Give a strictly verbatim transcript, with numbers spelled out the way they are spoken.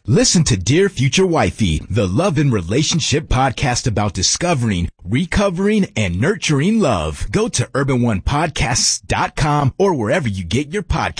Listen to Dear Future Wifey, the love and relationship podcast about discovering, recovering, and nurturing love. Go to urban one podcasts dot com or wherever you get your podcasts.